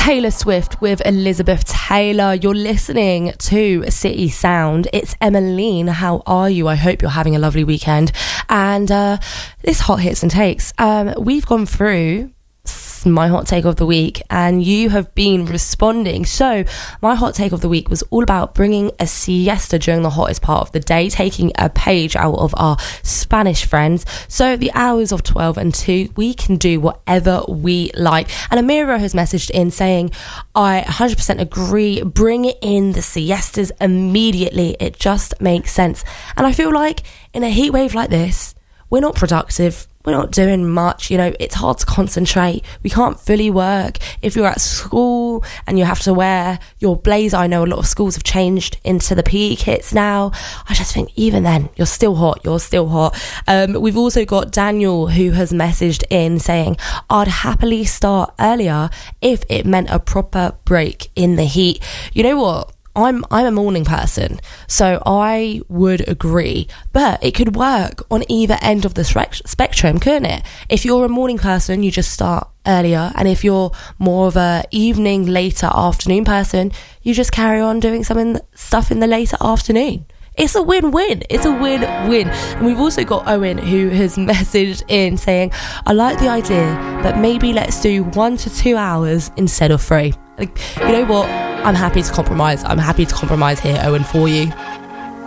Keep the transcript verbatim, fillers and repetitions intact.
Taylor Swift with Elizabeth Taylor. You're listening to City Sound. It's Emmeline. How are you? I hope you're having a lovely weekend. And uh, this Hot Hits and Takes. Um, we've gone through my hot take of the week and you have been responding. So my hot take of the week was all about bringing a siesta during the hottest part of the day, taking a page out of our Spanish friends. So the hours of twelve and two, we can do whatever we like. And Amira has messaged in saying, I one hundred percent agree, bring in the siestas immediately. It just makes sense. And I feel like in a heat wave like this, we're not productive. We're not doing much, you know, it's hard to concentrate. We can't fully work. If you're at school and you have to wear your blazer, I know a lot of schools have changed into the P E kits now. I just think even then, you're still hot, you're still hot. Um, we've also got Daniel who has messaged in saying, I'd happily start earlier if it meant a proper break in the heat. You know what? I'm I'm a morning person, so I would agree, but it could work on either end of the spectrum, couldn't it? If you're a morning person, you just start earlier, and if you're more of a evening, later afternoon person, you just carry on doing some in, stuff in the later afternoon. It's a win-win. It's a win-win. And we've also got Owen who has messaged in saying, I like the idea, but maybe let's do one to two hours instead of three. Like, you know what? I'm happy to compromise. I'm happy to compromise here, Owen, for you.